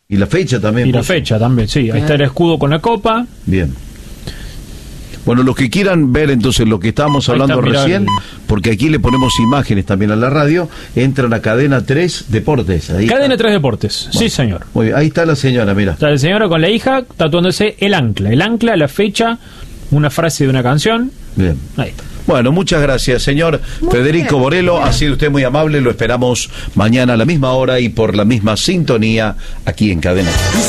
Y la fecha también. Y la fecha también, sí. Ahí está el escudo con la copa. Bien. Bueno, los que quieran ver entonces lo que estábamos hablando recién, porque aquí le ponemos imágenes también a la radio, entran a Cadena 3 Deportes. Ahí Cadena está. 3 Deportes, bueno, sí señor. Muy bien, ahí está la señora, mira. Está la señora con la hija tatuándose el ancla, la fecha, una frase de una canción. Bien. Ahí está. Bueno, muchas gracias, señor Federico Borello. Ha sido usted muy amable. Lo esperamos mañana a la misma hora y por la misma sintonía aquí en Cadena.